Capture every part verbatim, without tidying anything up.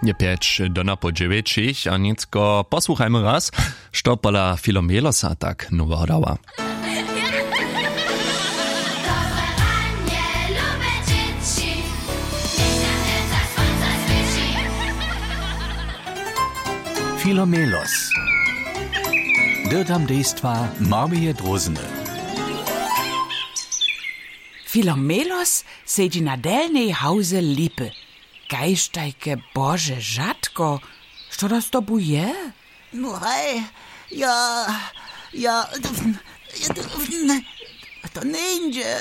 Je pięć do na po dziewięć, a nicko posłuchajmy raz, što pola Filomelosa tak nowo dała. Filomelos. Dyrtam dejstva Marmije Drozny. Filomelos sedzi na delnej hauze lipy. Gajštajke Bože žatko, što das to buje? No hej, ja, ja, to neńdzie.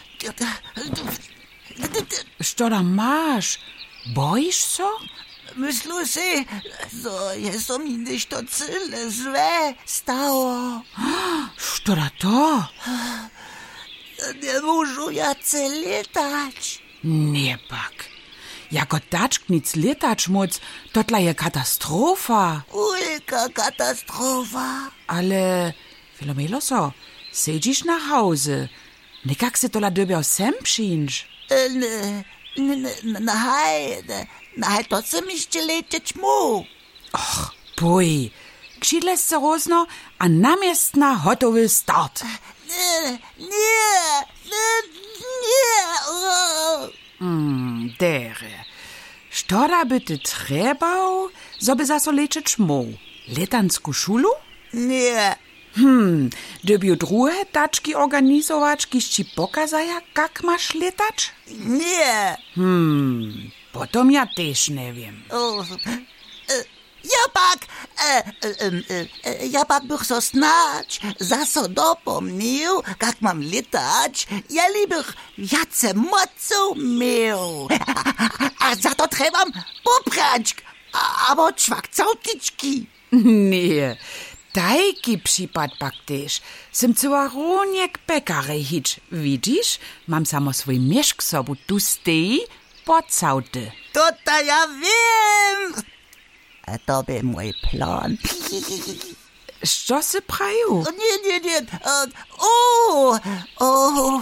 Što da maš? Bojiš so? Myślu si, so je so mi nešto cyle złe stało. Što da to? Nie mušu ja ce letać. Nie pak. Jako dačk nic letać moc, totla je katastrofa. Ulka katastrofa. Ale, Filomeloso, sedzisz na hauze. Nikak se tola dobiał sem przyjść. Ne, ne, ne, hej, ne, hej, to se mi jeszcze lecieć mu. Och, boj. Kšidle se rozno, a namiestna hotowy start. Nie, nie, nie, nie. Hmm, dere. Što da by ty trebał, zoby zaso lecieć mu? Letansku szulu? Nie. Hmm, dobił druhe daczki organizować, kiż ci pokazaja, jak masz letać? Nie. Hmm, potom ja też nie wiem. Oh, e, ja pak, e, e, e, e, ja pak bych so snać, zaso dopomnił, jak mam letać, ja bych jace mocą miał. A, a za to trebam popračk, abo čvakcautički. Nie, tajki przypad pak też. Sem cyła runiek pekary hić. Widzisz, mam samo swój mieszk sobu tu stoi, pocauty. To ta ja wiem. A to by mój plan. Što se praju? Nie, nie, nie. O, o,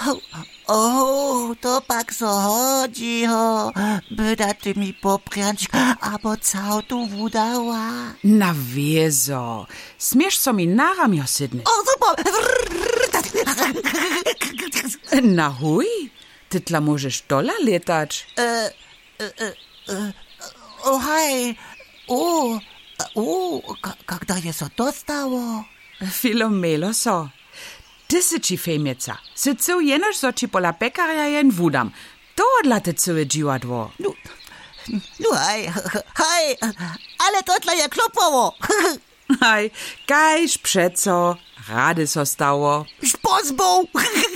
o, to pak so chodzi, ho. Byda ty mi poprać, abo cautu wudała. Na wiezo. Smiesz so mi na ramio sydny. O, super. Na huj, ty tla możesz dola letać. E, e, e, e, o, hej. O, o, когда je so to stało? Filomeloso, ty si ci fejmieca. Si cył jenoż so ci pola pekarja jen wudam. To dla ty cyły dziwadło. No, no hej, hej, ale to dla je klopowo. Haj, kajż przeco, rady so stało. Spozbą.